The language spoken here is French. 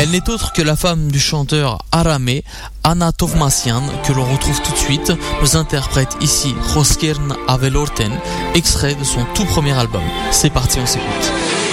Elle n'est autre que la femme du chanteur aramé, Anna Tovmasyan, que l'on retrouve tout de suite, nous interprète ici Roskern Avelorten, extrait de son tout premier album. C'est parti, on s'écoute.